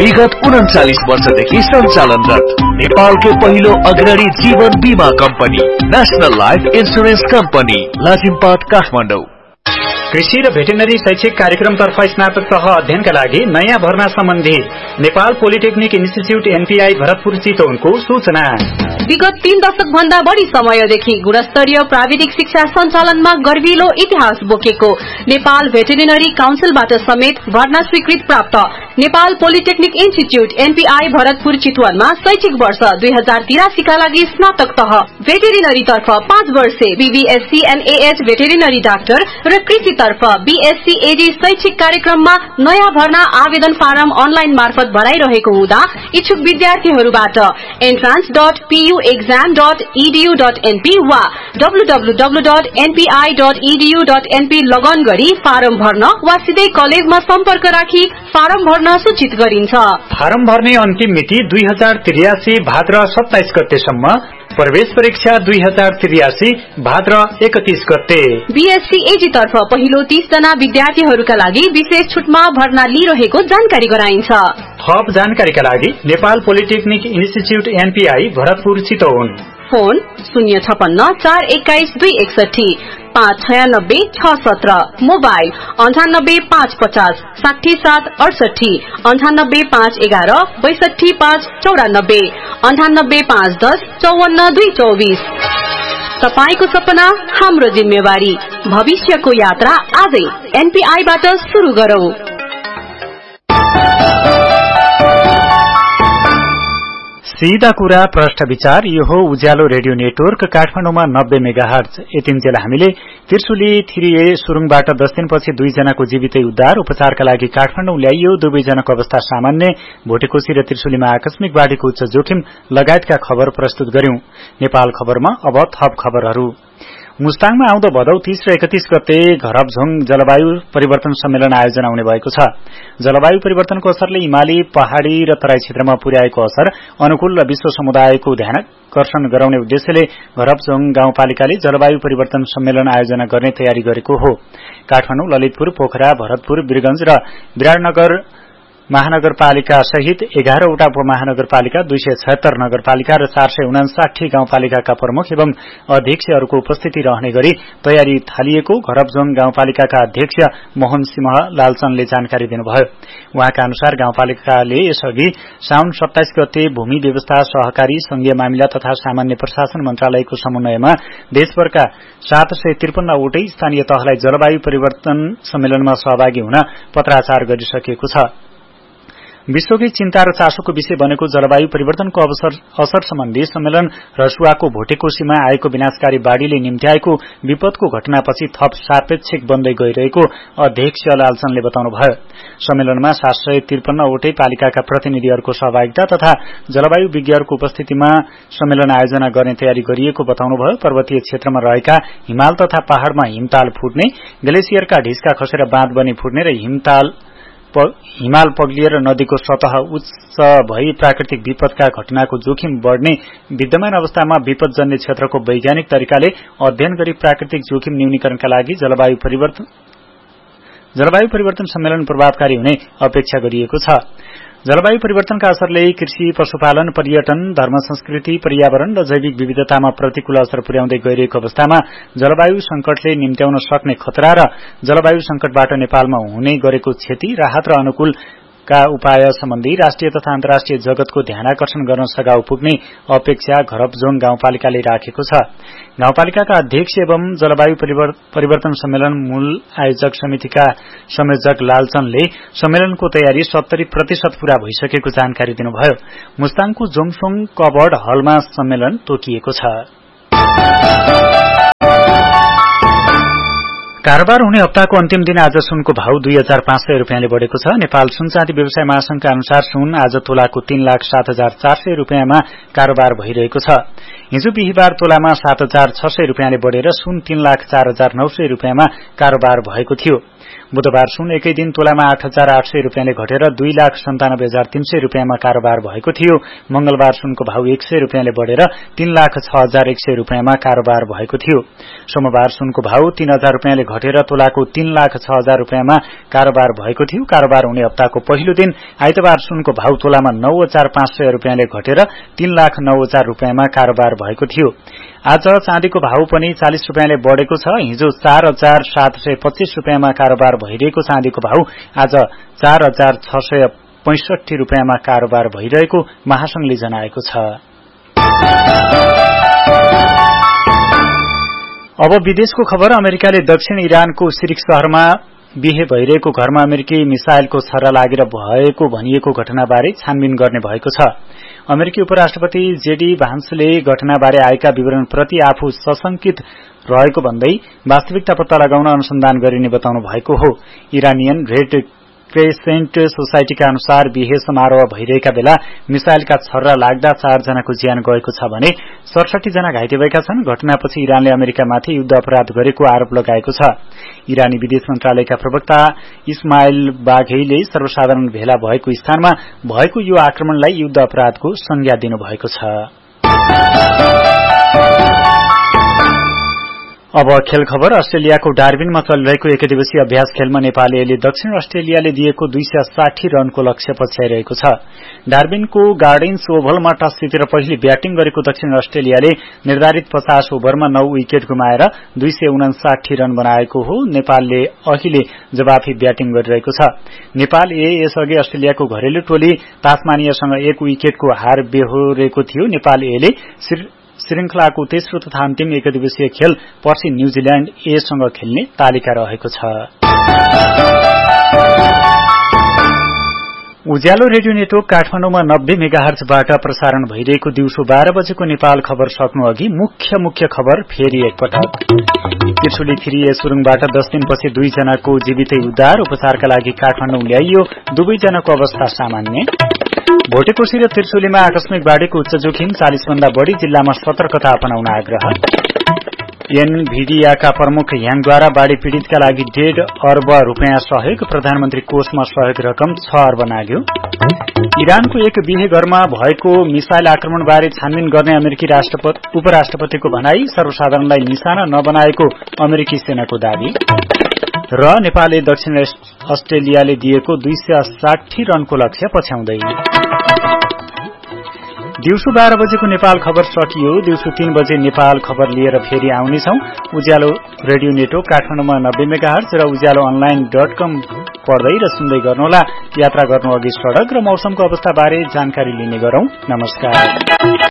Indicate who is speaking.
Speaker 1: विगत 39 वर्षदेखि सञ्चालनरत नेपालकै पहिलो अग्रणी जीवन बीमा company national life insurance company Lazimpat Kathmandu.
Speaker 2: कृषि र भेटेनरी शैक्षिक कार्यक्रमतर्फ स्नातक तह अध्ययनका लागि नयाँ भर्ना सम्बन्धी Nepal polytechnic institute NPI Bharatpur चितवनको सूचना।
Speaker 3: विगत 3 दशक भन्दा बढी समयदेखि गुणस्तरीय प्राविधिक शिक्षा सञ्चालनमा गर्विलो इतिहास बोकेको नेपाल भेटेरिनरी काउन्सिलबाट समेत भर्ना स्वीकृत प्राप्त Nepal polytechnic institute NPI Bharatpur चितवनमा शैक्षिक वर्ष 2083 का लागि स्नातक तह भेटेरिनरी तर्फ 5 वर्षे बीबीएससी एनएएच भेटेरिनरी डाक्टर र कृषि तर्फ बीएससी एडी शैक्षिक कार्यक्रममा नयाँ भर्ना आवेदन फारम अनलाइन मार्फत भराइरहेको हुँदा इच्छुक विद्यार्थीहरूबाट entrance.puexam.edu.np वा www.npi.edu.np लगन गरी फारम भर्न वा सिधै कलेजमा सम्पर्क राखी फारम भर्न सूचित गरिन्छ।
Speaker 2: फारम भर्ने अन्तिम मिति 2083 भाद्र 27 गतेसम्म, प्रवेश परीक्षा 2083 भाद्र 31 गते।
Speaker 3: बीएससी एजी तर्फ पहिलो 30 जना विद्यार्थीहरूका लागि विशेष छुटमा भर्ना लिइरहेको जानकारी गराइन्छ।
Speaker 2: थप जानकारीका लागि Nepal polytechnic institute NPI Bharatpur Chitwan,
Speaker 3: phone 056411261 596 mobile 9855 60768 98511 62594 98510 54224। तपाईको सपना हाम्रो जिम्मेवारी, भविष्यको यात्रा आजै एनपीआई बाट सुरु गरौं।
Speaker 2: सीधा कुरा प्रष्ट विचार, यो हो उज्यालो रेडियो नेटवर्क काठमाडौँमा 90 मेगाहर्ज। यतिन्जेल हामीले त्रिशुली 3A सुरुङबाट 10 दिनपछि 2 जनाको जीवितै उद्धार, उपचारका लागि काठमाडौँ ल्याइयो, 2 जनाको अवस्था सामान्य, भोटेकोशी र त्रिशुलीमा आकस्मिक बाढीको उच्च जोखिम लगायतका खबर प्रस्तुत गर्यौं। नेपाल खबरमा अब थप खबरहरू। मुस्ताङमा आउँदो भदौ 30 र 31 गते घरबझोङ जलवायु परिवर्तन सम्मेलन आयोजना हुने भएको छ। जलवायु परिवर्तनको असरले हिमाली, पहाड़ी र तराई क्षेत्रमा पुर्याएको असर अनुकूल र विश्व समुदायको ध्यानाकर्षण गराउने उद्देश्यले घरबझोङ गाउँपालिकाले जलवायु परिवर्तन सम्मेलन आयोजना गर्ने तयारी गरेको हो। काठमाडौँ, ललितपुर, पोखरा, भरतपुर, वीरगंज र विराटनगर महानगरपालिका सहित 11 वटा उपमहानगरपालिका, 276 नगरपालिका र 459 गाउँपालिकाका प्रमुख एवं अध्यक्षहरूको उपस्थिति रहने गरी तयारी थालिएको घरबझोङ गाउँपालिकाका अध्यक्ष मोहन सिंह लालचनले जानकारी दिनुभयो। उहाँका अनुसार गाउँपालिकाले यसअघि साउन 27 गते भूमि व्यवस्था, सहकारी, संघीय मामिला तथा सामान्य प्रशासन मन्त्रालयको समन्वयमा देशभरका 753 वटै स्थानीय तहलाई जलवायु परिवर्तन सम्मेलनमा सहभागी हुन पत्राचार गरिसकेको छ। विश्वकै चिन्ता र चासोको विषय बनेको जलवायु परिवर्तनको असर सम्बन्धी सम्मेलन रसुवाको भोटेकोशीमा आएको विनाशकारी बाढ़ीले निम्त्याएको विपदको घटनापछि थप सापेक्षिक बन्दै गइरहेको अध्यक्ष लालचनले बताउनुभयो। सम्मेलनमा 753 वटै पालिकाका प्रतिनिधिहरूको सहभागिता तथा जलवायु विज्ञहरूको उपस्थितिमा सम्मेलन आयोजना गर्ने तयारी गरिएको बताउनुभयो। पर्वतीय क्षेत्रमा रहेका हिमाल तथा पहाड़मा हिमताल फुट्ने, ग्लेसियरका ढिस्का खसेर बाँध बनी फुट्ने र हिमाल पग्लिएर नदीको सतह उच्च भई प्राकृतिक विपदका घटनाको जोखिम बढ़ने विद्यमान अवस्थामा विपदजन्य क्षेत्रको वैज्ञानिक तरिकाले अध्ययन गरी प्राकृतिक जोखिम न्यूनीकरणका लागि जलवायु परिवर्तन सम्मेलन प्रभावकारी हुने अपेक्षा गरिएको छ। जलवायु परिवर्तनका असरले कृषि, पशुपालन, पर्यटन, धर्म, संस्कृति, पर्यावरण र जैविक विविधतामा प्रतिकूल असर पुर्याउँदै गइरहेको अवस्थामा जलवायु संकटले निम्त्याउन सक्ने खतरा र जलवायु संकटबाट नेपालमा हुने गरेको क्षति, राहत र अनुकूलका उपाय सम्बन्धी राष्ट्रिय तथा अन्तर्राष्ट्रिय जगतको ध्यानाकर्षण गर्न सघाउ पुग्ने अपेक्षा घरबझोङ गाउँपालिकाले राखेको छ। गाउँपालिकाका अध्यक्ष एवं जलवायु परिवर्तन सम्मेलन मूल आयोजक समितिका संयोजक लालचनले सम्मेलनको तयारी 70% पूरा भइसकेको जानकारी दिनुभयो। मुस्ताङको जोङसोङ कवर्ड हलमा सम्मेलन तोकिएको छ। कारोबार हुने हप्ताको अन्तिम दिन आज सुनको भाव 2500 रुपियाँले बढ़ेको छ। नेपाल सुन चाँदी व्यवसाय महासंघका अनुसार सुन आज तोलाको 3,07,400 रुपियाँमा कारोबार भइरहेको छ। हिजो बिहीबार तोलामा 7,600 रुपियाँले बढ़ेर सुन 3,04,900 रुपियाँमा कारोबार भएको थियो। बुधबार सुन एकै दिन तोलामा 8,800 रुपियाँले घटेर 2,97,300 रुपियाँमा कारोबार भएको थियो। मंगलबार सुनको भाव 100 रुपियाँले बढेर 3,06,100 रुपियाँमा कारोबार भएको थियो। सोमबार सुनको भाव 3,000 रुपियाँले घटेर तोलाको 3,06,000 रुपियाँमा कारोबार भएको थियो। कारोबार हुने हप्ताको पहिलो दिन आइतबार सुनको भाव तोलामा 9,500 रुपियाँले घटेर 3,09,000 रुपियाँमा कारोबार भएको थियो। आज चाँदीको भाव पनि 40 रुपियाँले बढेको छ। हिजो 4,725 रुपियाँमा कारोबार भइरहेको चाँदीको भाव आज 4,665 रुपियाँमा कारोबार भइरहेको महासंघले जनाएको छ। अब विदेशको खबर। अमेरिकाले दक्षिण इरानको सिरिक शहरमा बिहे भइरहेको घरमा अमेरिकी मिसाइलको छर्रा लागेर भएको भनिएको घटनाबारे छानबिन गर्ने भएको छ। अमेरिकी उपराष्ट्रपति जेडी भान्सले घटनाबारे आएका विवरणप्रति आफू सशंकित रहेको भन्दै वास्तविकता पत्ता लगाउन अनुसन्धान गरिने बताउनु भएको हो। इरानियन रेड क्रेसेन्ट सोसाइटीका अनुसार बिहे समारोह भइरहेका बेला मिसाइलका छर्रा लाग्दा 4 जनाको ज्यान गएको छ भने 67 जना घाइते भएका छन्। घटनापछि इरानले अमेरिकामाथि युद्ध अपराध गरेको आरोप लगाएको छ। इरानी विदेश मन्त्रालयका प्रवक्ता इस्माइल बाघेईले सर्वसाधारण भेला भएको स्थानमा भएको यो आक्रमणलाई युद्ध अपराधको संज्ञा दिनुभएको छ। अब खेल खबर। अस्ट्रेलियाको डार्बिनमा चलिरहेको एकदिवसीय अभ्यास खेलमा नेपाल एले दक्षिण अस्ट्रेलियाले दिएको 260 रनको लक्ष्य पछ्याइरहेको छ। डार्बिनको गार्डेन्स ओभलमा टस जितेर पहिले ब्याटिङ गरेको दक्षिण अस्ट्रेलियाले निर्धारित 50 ओभरमा 9 विकेट गुमाएर 259 रन बनाएको हो। नेपालले अहिले जवाफी ब्याटिङ गरिरहेको छ। नेपाल ए यसअघि अस्ट्रेलियाको घरेलु टोली तास्मानियासँग 1 विकेटको हार बेहोरेको थियो। नेपाल एले श्रृंखलाको तेस्रो तथा अन्तिम एकदिवसीय खेल पर्सि न्यूजील्याण्ड ए सँग खेल्ने तालिका रहेको छ। उज्यालो रेडियो नेटवर्क काठमाडौँमा 90 मेगाहर्जबाट प्रसारण भइरहेको दिउँसो 12 बजेको नेपाल खबर सक्नु अघि मुख्य खबर फेरि एकपटक। त्रिशुली 3A सुरुङबाट 10 दिनपछि 2 जनाको जीवितै उद्धार, उपचारका लागि काठमाडौँ ल्याइयो, 2 जनाको अवस्था सामान्य। भोटेकोशी र त्रिशुलीमा आकस्मिक बाढीको उच्च जोखिम, 40 भन्दा बढ़ी जिल्लामा सतर्कता अपनाउन आग्रह। एनभिडियाका प्रमुख याङद्वारा बाढ़ी पीड़ितका लागि 1.5 अर्ब रुपियाँ सहयोग, प्रधानमन्त्री कोषमा सहयोग रकम 6 अर्ब नाग्यो। इरानको एक बिहे घरमा भएको मिसाइल आक्रमणबारे छानबिन गर्ने अमेरिकी उपराष्ट्रपतिको भनाई, सर्वसाधारणलाई निशाना नबनाएको अमेरिकी सेनाको दावी। र नेपालले दक्षिण अस्ट्रेलियाले दिएको 260 रनको लक्ष्य पछ्याउँदै। दिउँसो 12 बजेको नेपाल खबर सकियो। दिउँसो 3 बजे नेपाल खबर लिएर फेरि आउनेछौं। उज्यालो रेडियो नेटवर्क काठमाडौँमा 90 मेगाहर्ज र उज्यालो online.com पढ्दै र सुन्दै गर्नुहोला। यात्रा गर्नु अघि सड़क र मौसमको अवस्थाबारे जानकारी लिने गरौं। नमस्कार।